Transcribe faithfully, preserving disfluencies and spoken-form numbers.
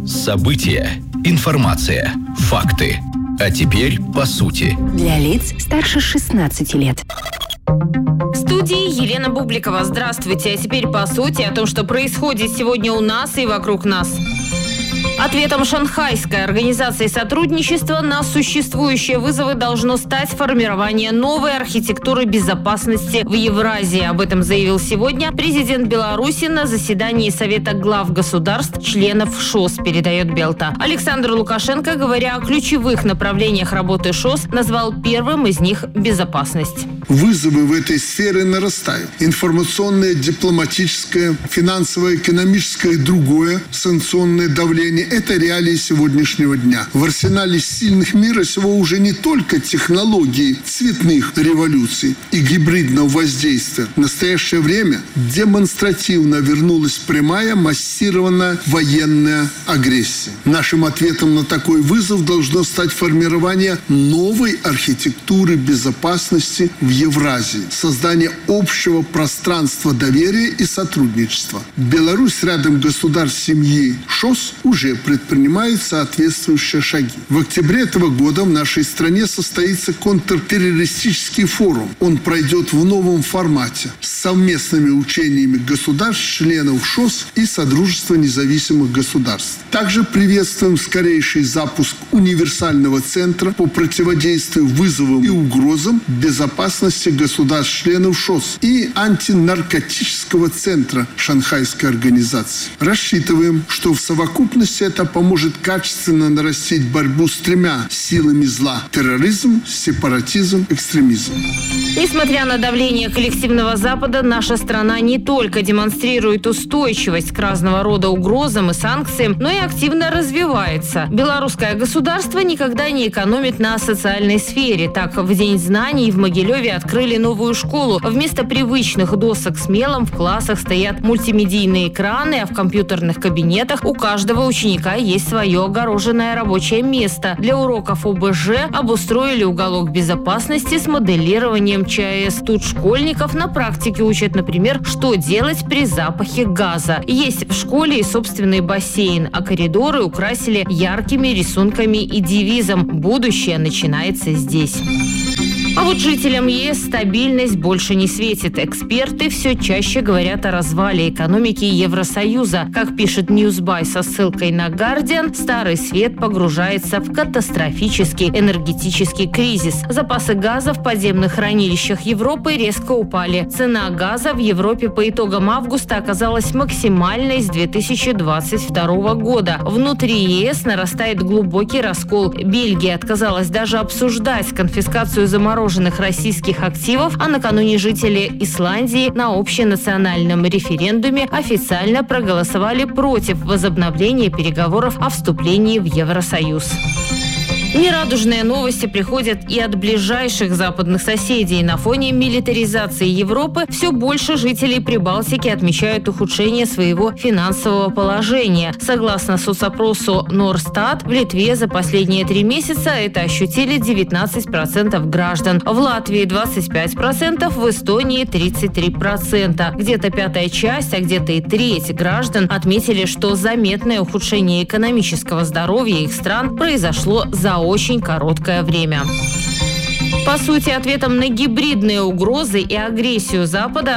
События, информация, факты. А теперь по сути. Для лиц старше шестнадцати лет. В студии Елена Бубликова. Здравствуйте. А теперь по сути о том, что происходит сегодня у нас и вокруг нас. Ответом Шанхайской организации сотрудничества на существующие вызовы должно стать формирование новой архитектуры безопасности в Евразии. Об этом заявил сегодня президент Беларуси на заседании Совета глав государств, членов ШОС, передает Белта. Александр Лукашенко, говоря о ключевых направлениях работы ШОС, назвал первым из них безопасность. Вызовы в этой сфере нарастают. Информационное, дипломатическое, финансовое, экономическое и другое санкционное давление – это реалии сегодняшнего дня. В арсенале сильных мира сего уже не только технологии цветных революций и гибридного воздействия. В настоящее время демонстративно вернулась прямая массированная военная агрессия. Нашим ответом на такой вызов должно стать формирование новой архитектуры безопасности в Евразии, создание общего пространства доверия и сотрудничества. Беларусь рядом государств семьи ШОС уже предпринимает соответствующие шаги. В октябре этого года в нашей стране состоится контртеррористический форум. Он пройдет в новом формате с совместными учениями государств, членов ШОС и Содружества независимых государств. Также приветствуем скорейший запуск универсального центра по противодействию вызовам и угрозам безопасности государств-членов ШОС и антинаркотического центра Шанхайской организации. Рассчитываем, что в совокупности это поможет качественно нарастить борьбу с тремя силами зла – терроризм, сепаратизм, экстремизм. Несмотря на давление коллективного Запада, наша страна не только демонстрирует устойчивость к разного рода угрозам и санкциям, но и активно развивается. Белорусское государство никогда не экономит на социальной сфере. Так, в День знаний в Могилеве открыли новую школу. Вместо привычных досок с мелом в классах стоят мультимедийные экраны, а в компьютерных кабинетах у каждого ученика есть свое огороженное рабочее место. Для уроков ОБЖ обустроили уголок безопасности с моделированием ЧАЭС. Тут школьников на практике учат, например, что делать при запахе газа. Есть в школе и собственный бассейн, а коридоры украсили яркими рисунками и девизом «Будущее начинается здесь». А вот жителям ЕС стабильность больше не светит. Эксперты все чаще говорят о развале экономики Евросоюза. Как пишет Newsby со ссылкой на Guardian, Старый Свет погружается в катастрофический энергетический кризис. Запасы газа в подземных хранилищах Европы резко упали. Цена газа в Европе по итогам августа оказалась максимальной с две тысячи двадцать второго года. Внутри ЕС нарастает глубокий раскол. Бельгия отказалась даже обсуждать конфискацию замороженных российских активов, а накануне жители Исландии на общенациональном референдуме официально проголосовали против возобновления переговоров о вступлении в Евросоюз. Нерадужные новости приходят и от ближайших западных соседей. На фоне милитаризации Европы все больше жителей Прибалтики отмечают ухудшение своего финансового положения. Согласно соцопросу Норстат, в Литве за последние три месяца это ощутили девятнадцать процентов граждан, в Латвии двадцать пять процентов, в Эстонии тридцать три процента. Где-то пятая часть, а где-то и треть граждан отметили, что заметное ухудшение экономического здоровья их стран произошло за очень короткое время. По сути, ответом на гибридные угрозы и агрессию Запада